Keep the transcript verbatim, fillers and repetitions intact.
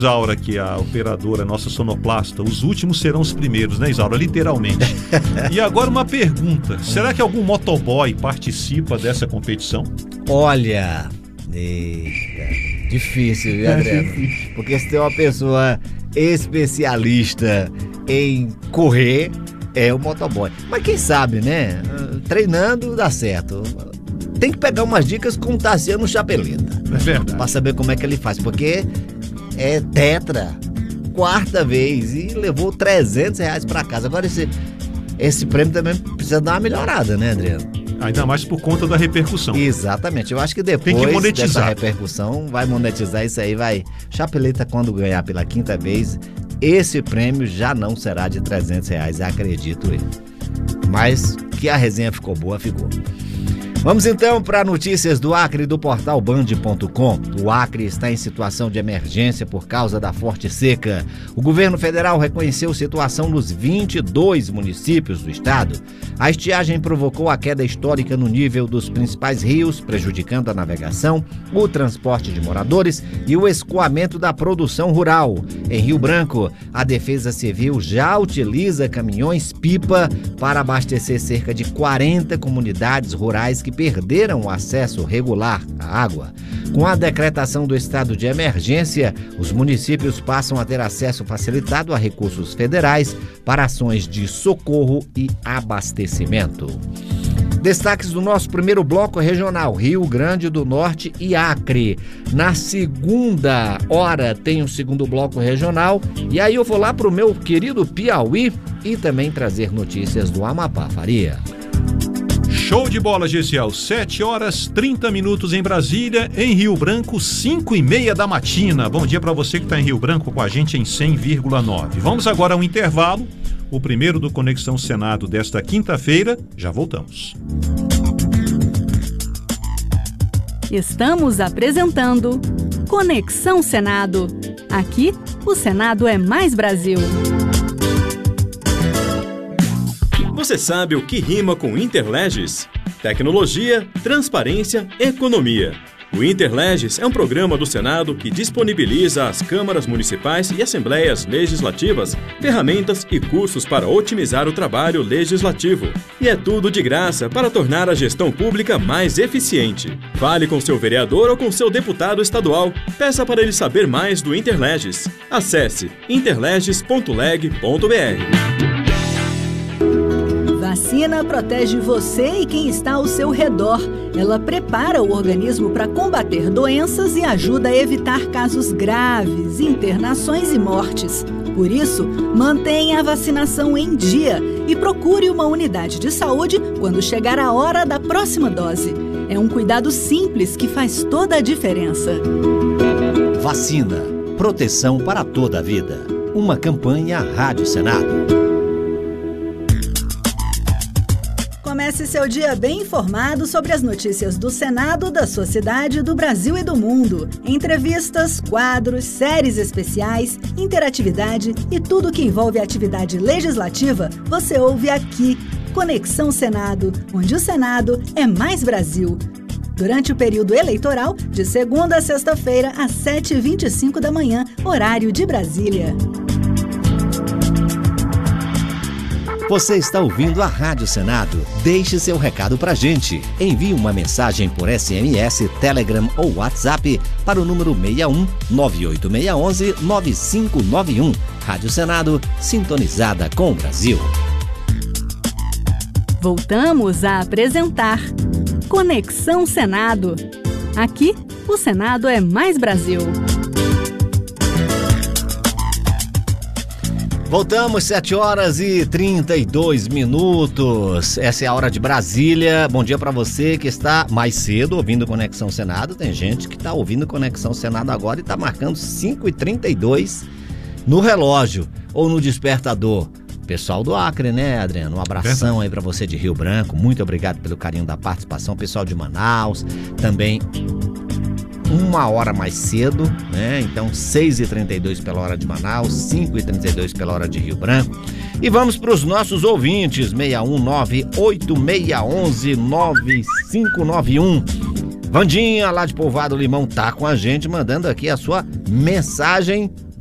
Isaura, que é a operadora, nossa sonoplasta, os últimos serão os primeiros, né, Isaura? Literalmente. E agora uma pergunta, será que algum motoboy participa dessa competição? Olha, eita, difícil, viu, Adriano? Porque se tem uma pessoa especialista em correr, é o motoboy. Mas quem sabe, né? Treinando dá certo. Tem que pegar umas dicas com o Tassiano Chapeleta. É verdade. Pra saber como é que ele faz, porque é tetra, quarta vez, e levou trezentos reais pra casa. Agora esse, esse prêmio também precisa dar uma melhorada, né, Adriano? Ainda mais por conta da repercussão. Exatamente, eu acho que depois Tem que monetizar. dessa repercussão vai monetizar isso aí, vai. Chapeleta, quando ganhar pela quinta vez, esse prêmio já não será de trezentos reais, acredito eu. Mas que a resenha ficou boa, ficou. Vamos então para notícias do Acre do portal band ponto com. O Acre está em situação de emergência por causa da forte seca. O governo federal reconheceu situação nos vinte e dois municípios do estado. A estiagem provocou a queda histórica no nível dos principais rios, prejudicando a navegação, o transporte de moradores e o escoamento da produção rural. Em Rio Branco, a Defesa Civil já utiliza caminhões-pipa para abastecer cerca de quarenta comunidades rurais que perderam o acesso regular à água. Com a decretação do estado de emergência, os municípios passam a ter acesso facilitado a recursos federais para ações de socorro e abastecimento. Destaques do nosso primeiro bloco regional, Rio Grande do Norte e Acre. Na segunda hora tem o segundo bloco regional e aí eu vou lá para o meu querido Piauí e também trazer notícias do Amapá, Faria. Show de bola, Gesiel. sete horas e trinta minutos em Brasília, em Rio Branco, cinco e meia da matina. Bom dia para você que está em Rio Branco com a gente em cem vírgula nove. Vamos agora a um intervalo, o primeiro do Conexão Senado desta quinta-feira. Já voltamos. Estamos apresentando Conexão Senado. Aqui, o Senado é mais Brasil. Você sabe o que rima com Interleges? Tecnologia, transparência, economia. O Interleges é um programa do Senado que disponibiliza às câmaras municipais e assembleias legislativas ferramentas e cursos para otimizar o trabalho legislativo. E é tudo de graça para tornar a gestão pública mais eficiente. Fale com seu vereador ou com seu deputado estadual. Peça para ele saber mais do Interleges. Acesse interleges ponto leg ponto br. Vacina protege você e quem está ao seu redor. Ela prepara o organismo para combater doenças e ajuda a evitar casos graves, internações e mortes. Por isso, mantenha a vacinação em dia e procure uma unidade de saúde quando chegar a hora da próxima dose. É um cuidado simples que faz toda a diferença. Vacina. Proteção para toda a vida. Uma campanha Rádio Senado. Comece seu dia bem informado sobre as notícias do Senado, da sua cidade, do Brasil e do mundo. Entrevistas, quadros, séries especiais, interatividade e tudo que envolve a atividade legislativa, você ouve aqui. Conexão Senado, onde o Senado é mais Brasil. Durante o período eleitoral, de segunda a sexta-feira, às sete e vinte e cinco da manhã, horário de Brasília. Você está ouvindo a Rádio Senado? Deixe seu recado pra gente. Envie uma mensagem por S M S, Telegram ou WhatsApp para o número seis um nove oito seis um um nove cinco nove um. Rádio Senado, sintonizada com o Brasil. Voltamos a apresentar Conexão Senado. Aqui, o Senado é mais Brasil. Voltamos, sete horas e trinta e dois minutos. Essa é a hora de Brasília. Bom dia para você que está mais cedo ouvindo Conexão Senado. Tem gente que está ouvindo Conexão Senado agora e está marcando cinco e trinta e dois no relógio ou no despertador. Pessoal do Acre, né, Adriano? Um abração aí para você de Rio Branco. Muito obrigado pelo carinho da participação. Pessoal de Manaus, também uma hora mais cedo, né? Então seis e trinta e dois pela hora de Manaus, cinco e trinta e dois pela hora de Rio Branco. E vamos para os nossos ouvintes, seis um nove oito seis um um nove cinco nove um. Vandinha, lá de Povoado Limão, tá com a gente, mandando aqui a sua mensagem